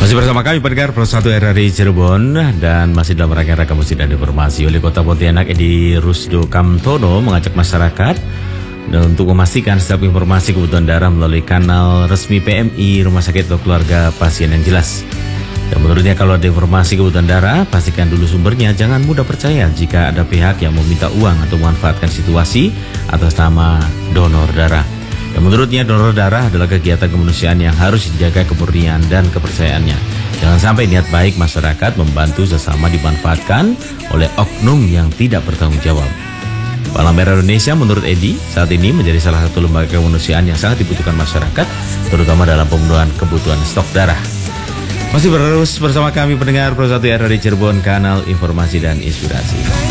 Masih bersama kami pendengar Pro 1 RRI Cirebon dan masih dalam rangkaian ragam musik dan informasi. Wali Kota Pontianak Edi Rusdo Kamtono mengajak masyarakat dan untuk memastikan setiap informasi kebutuhan darah melalui kanal resmi PMI, rumah sakit atau keluarga pasien yang jelas. Dan menurutnya kalau ada informasi kebutuhan darah, pastikan dulu sumbernya. Jangan mudah percaya jika ada pihak yang meminta uang atau memanfaatkan situasi atas nama donor darah. Dan menurutnya donor darah adalah kegiatan kemanusiaan yang harus dijaga kemurnian dan kepercayaannya. Jangan sampai niat baik masyarakat membantu sesama dimanfaatkan oleh oknum yang tidak bertanggung jawab. Palang Merah Indonesia menurut Edi saat ini menjadi salah satu lembaga kemanusiaan yang sangat dibutuhkan masyarakat, terutama dalam pemenuhan kebutuhan stok darah. Masih terus bersama kami pendengar Pro 1 RRI Cirebon, kanal informasi dan inspirasi.